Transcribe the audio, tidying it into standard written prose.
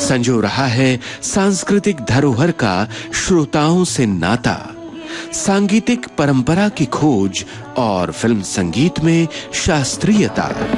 संजो रहा है सांस्कृतिक धरोहर का श्रोताओं से नाता, सांगीतिक परंपरा की खोज और फिल्म संगीत में शास्त्रीयता।